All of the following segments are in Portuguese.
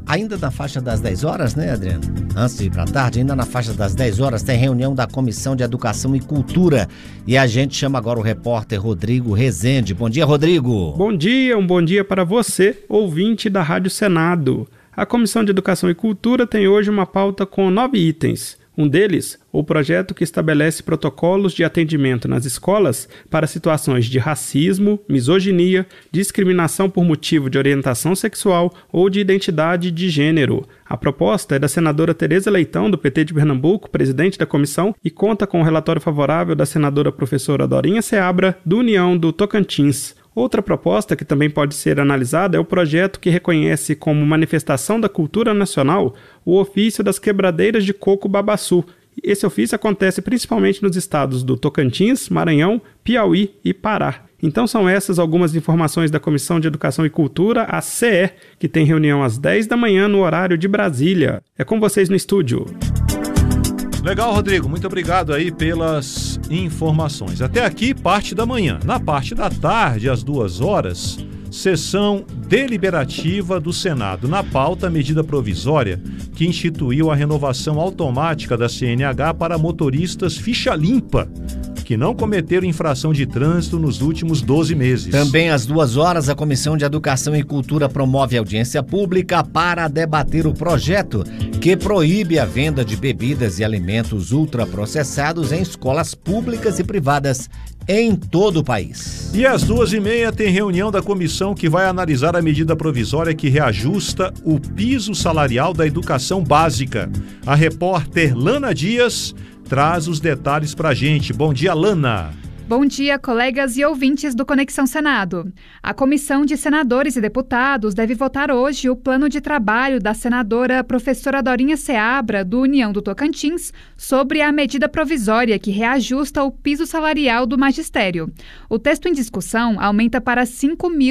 Ainda na faixa das 10 horas, né, Adriano? Antes de ir para a tarde, ainda na faixa das 10 horas, tem reunião da Comissão de Educação e Cultura. E a gente chama agora o repórter Rodrigo Rezende. Bom dia, Rodrigo. Bom dia, um bom dia para você, ouvinte da Rádio Senado. A Comissão de Educação e Cultura tem hoje uma pauta com 9 itens. Um deles, o projeto que estabelece protocolos de atendimento nas escolas para situações de racismo, misoginia, discriminação por motivo de orientação sexual ou de identidade de gênero. A proposta é da senadora Tereza Leitão, do PT de Pernambuco, presidente da comissão, e conta com o relatório favorável da senadora professora Dorinha Seabra, do União do Tocantins. Outra proposta que também pode ser analisada é o projeto que reconhece como manifestação da cultura nacional o ofício das quebradeiras de coco babaçu. Esse ofício acontece principalmente nos estados do Tocantins, Maranhão, Piauí e Pará. Então são essas algumas informações da Comissão de Educação e Cultura, a CE, que tem reunião às 10 da manhã no horário de Brasília. É com vocês no estúdio. Legal, Rodrigo. Muito obrigado aí pelas informações. Até aqui, parte da manhã. Na parte da tarde, às 2 horas, sessão deliberativa do Senado. Na pauta, a medida provisória que instituiu a renovação automática da CNH para motoristas ficha limpa, que não cometeram infração de trânsito nos últimos 12 meses. Também às 2 horas, a Comissão de Educação e Cultura promove audiência pública para debater o projeto que proíbe a venda de bebidas e alimentos ultraprocessados em escolas públicas e privadas em todo o país. E às 2h30 tem reunião da comissão que vai analisar a medida provisória que reajusta o piso salarial da educação básica. A repórter Lana Dias traz os detalhes pra gente. Bom dia, Lana. Bom dia, colegas e ouvintes do Conexão Senado. A Comissão de Senadores e Deputados deve votar hoje o plano de trabalho da senadora professora Dorinha Seabra, do União do Tocantins, sobre a medida provisória que reajusta o piso salarial do magistério. O texto em discussão aumenta para R$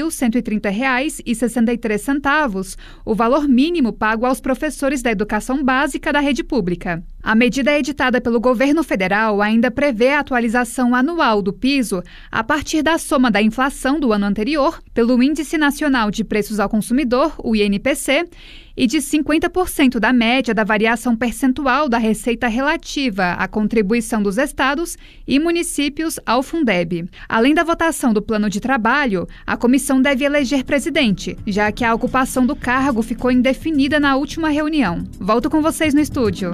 5.130,63 o valor mínimo pago aos professores da educação básica da rede pública. A medida editada pelo governo federal ainda prevê a atualização anual do piso a partir da soma da inflação do ano anterior pelo Índice Nacional de Preços ao Consumidor, o INPC, e de 50% da média da variação percentual da receita relativa à contribuição dos estados e municípios ao Fundeb. Além da votação do plano de trabalho, a comissão deve eleger presidente, já que a ocupação do cargo ficou indefinida na última reunião. Volto com vocês no estúdio.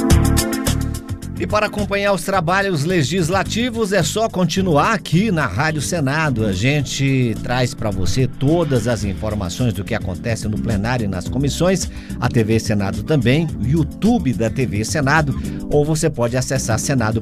E para acompanhar os trabalhos legislativos é só continuar aqui na Rádio Senado. A gente traz para você todas as informações do que acontece no plenário e nas comissões, a TV Senado também, o YouTube da TV Senado, ou você pode acessar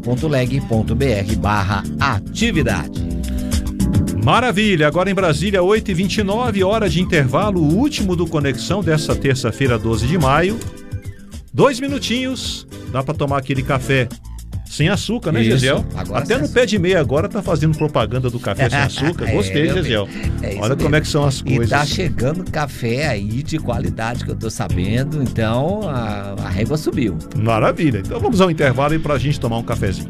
senado.leg.br/atividade. Maravilha, agora em Brasília, 8h29, hora de intervalo, o último do Conexão dessa terça-feira, 12 de maio. 2 minutinhos, dá pra tomar aquele café sem açúcar, né, Gesiel? Até no pé de meia agora tá fazendo propaganda do café sem açúcar. Gostei, Gesiel. Olha como é que são as coisas. E tá chegando café aí de qualidade que eu tô sabendo, então a régua subiu. Maravilha, então vamos ao intervalo aí pra gente tomar um cafezinho.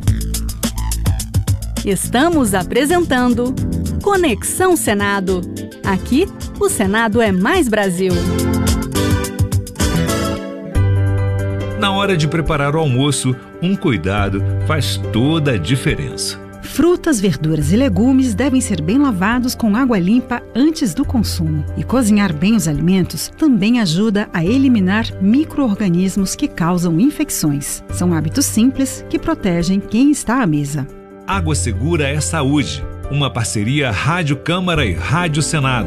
Estamos apresentando Conexão Senado. Aqui, o Senado é mais Brasil. Na hora de preparar o almoço, um cuidado faz toda a diferença. Frutas, verduras e legumes devem ser bem lavados com água limpa antes do consumo. E cozinhar bem os alimentos também ajuda a eliminar micro-organismos que causam infecções. São hábitos simples que protegem quem está à mesa. Água Segura é Saúde. Uma parceria Rádio Câmara e Rádio Senado.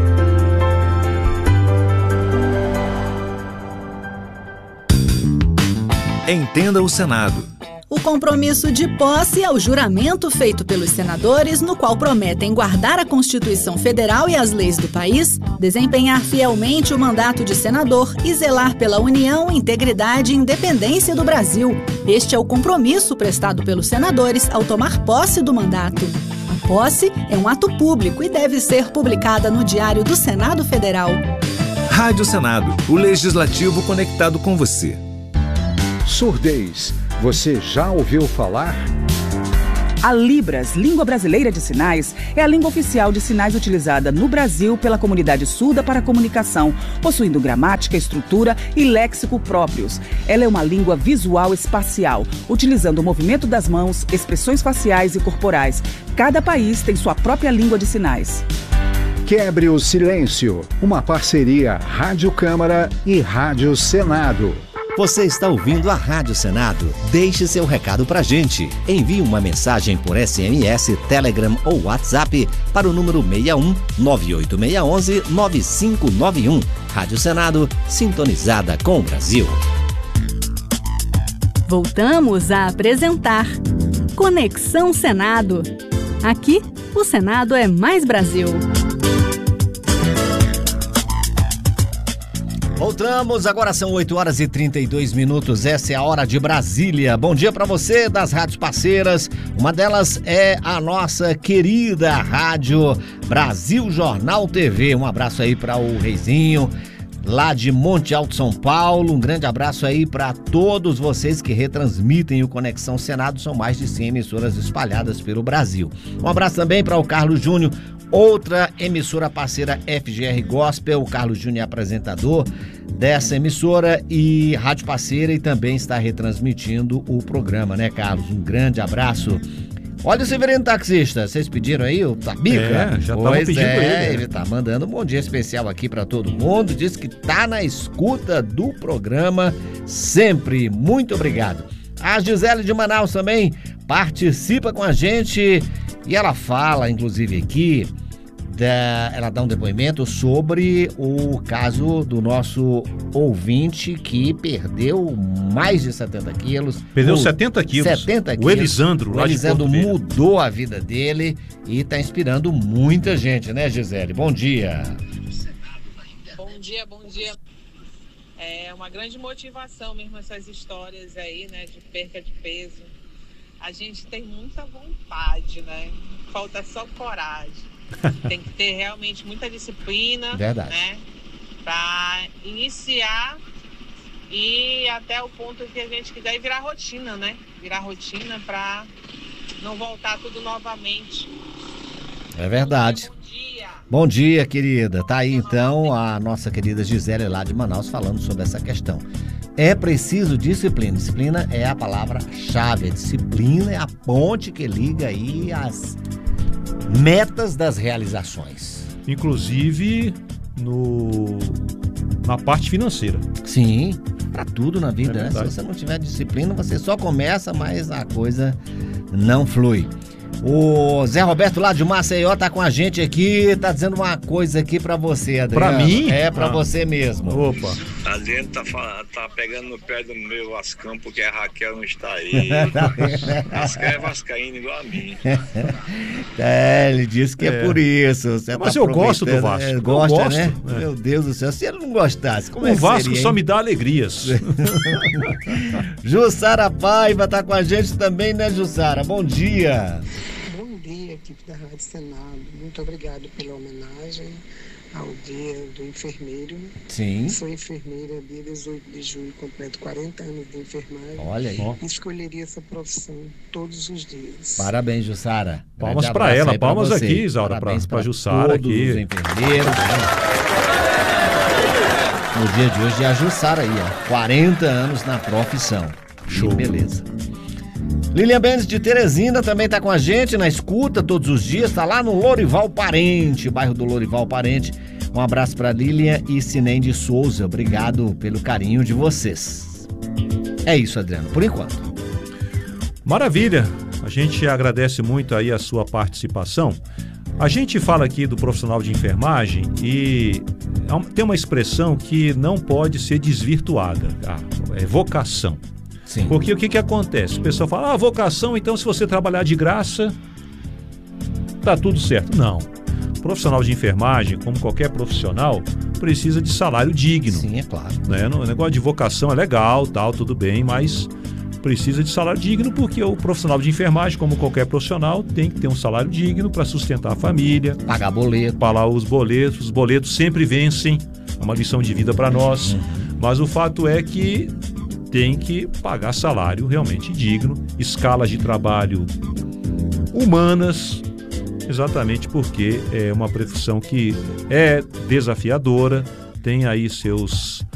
Entenda o Senado. O compromisso de posse é o juramento feito pelos senadores, no qual prometem guardar a Constituição Federal e as leis do país, desempenhar fielmente o mandato de senador e zelar pela união, integridade e independência do Brasil. Este é o compromisso prestado pelos senadores ao tomar posse do mandato. A posse é um ato público e deve ser publicada no Diário do Senado Federal. Rádio Senado, o legislativo conectado com você. Surdez, você já ouviu falar? A Libras, Língua Brasileira de Sinais, é a língua oficial de sinais utilizada no Brasil pela comunidade surda para a comunicação, possuindo gramática, estrutura e léxico próprios. Ela é uma língua visual espacial, utilizando o movimento das mãos, expressões faciais e corporais. Cada país tem sua própria língua de sinais. Quebre o Silêncio, uma parceria Rádio Câmara e Rádio Senado. Você está ouvindo a Rádio Senado? Deixe seu recado pra gente. Envie uma mensagem por SMS, Telegram ou WhatsApp para o número 61 98611 9591. Rádio Senado, sintonizada com o Brasil. Voltamos a apresentar Conexão Senado. Aqui, o Senado é mais Brasil. Voltamos, agora são 8 horas e 32 minutos, essa é a Hora de Brasília. Bom dia para você das rádios parceiras, uma delas é a nossa querida Rádio Brasil Jornal TV. Um abraço aí para o Reizinho, lá de Monte Alto, São Paulo. Um grande abraço aí para todos vocês que retransmitem o Conexão Senado, são mais de 100 emissoras espalhadas pelo Brasil. Um abraço também para o Carlos Júnior, outra emissora parceira FGR Gospel. O Carlos Júnior é apresentador dessa emissora e rádio parceira e também está retransmitindo o programa, né, Carlos? Um grande abraço. Olha o Severino Taxista, vocês pediram aí o Tabica? Já estavam pedindo ele tá mandando um bom dia especial aqui para todo mundo, diz que tá na escuta do programa sempre. Muito obrigado. A Gisele de Manaus também participa com a gente e ela fala, inclusive aqui, ela dá um depoimento sobre o caso do nosso ouvinte que perdeu mais de 70 quilos. Perdeu 70 quilos. 70 quilos. O Elisandro, lá de Porto Velho. Mudou a vida dele e está inspirando muita gente, né, Gisele? Bom dia. Bom dia. É uma grande motivação mesmo essas histórias aí, né, de perca de peso. A gente tem muita vontade, né? Falta só coragem. Tem que ter realmente muita disciplina, verdade, né? Para iniciar e até o ponto que a gente quiser virar rotina, né? Virar rotina para não voltar tudo novamente. É verdade. Bom dia, querida. Tá aí então a nossa querida Gisele lá de Manaus falando sobre essa questão. É preciso disciplina. Disciplina é a palavra-chave. A disciplina é a ponte que liga aí as metas das realizações. Inclusive na parte financeira. Sim, para tudo na vida, né? Se você não tiver disciplina, você só começa, mas a coisa não flui. O Zé Roberto lá de Maceió tá com a gente aqui, tá dizendo uma coisa aqui pra você, Adriano. Pra mim? É, pra você mesmo. Opa. Adriano tá pegando no pé do meu Vascão porque a Raquel não está aí. Vascão é vascaíno igual a mim. Ele disse que é por isso. Você mas tá eu gosto do Vasco. Gosta, gosto, né? Meu Deus do céu, se ele não gostasse, como é que Vasco seria, só me dá alegrias. Jussara Paiva tá com a gente também, né, Jussara? Bom dia. Bom dia, equipe da Rádio Senado. Muito obrigado pela homenagem ao dia do enfermeiro. Sim. Sou enfermeira, dia 18 de julho, completo 40 anos de enfermagem. Olha aí. E escolheria essa profissão todos os dias. Parabéns, Jussara. Palmas para ela, palmas aqui, Isaura, para Jussara todos aqui. Os enfermeiros. No dia de hoje é a Jussara aí, ó. 40 anos na profissão. Show. Que beleza. Lilian Benz de Teresina também tá com a gente na escuta todos os dias, tá lá no Lorival Parente, bairro do Lorival Parente. Um abraço para Lilian e Sinem de Souza, obrigado pelo carinho de vocês. É isso, Adriano, por enquanto. Maravilha, a gente agradece muito aí a sua participação. A gente fala aqui do profissional de enfermagem e tem uma expressão que não pode ser desvirtuada, é vocação. Sim. Porque o que acontece? O pessoal fala, vocação, então se você trabalhar de graça, tá tudo certo. Não. O profissional de enfermagem, como qualquer profissional, precisa de salário digno. Sim, é claro. Né? O negócio de vocação é legal, tal, tudo bem, mas precisa de salário digno porque o profissional de enfermagem, como qualquer profissional, tem que ter um salário digno para sustentar a família. Pagar boleto. Pagar os boletos sempre vencem, é uma lição de vida para nós. Mas o fato é que tem que pagar salário realmente digno, escalas de trabalho humanas, exatamente porque é uma profissão que é desafiadora, tem aí seus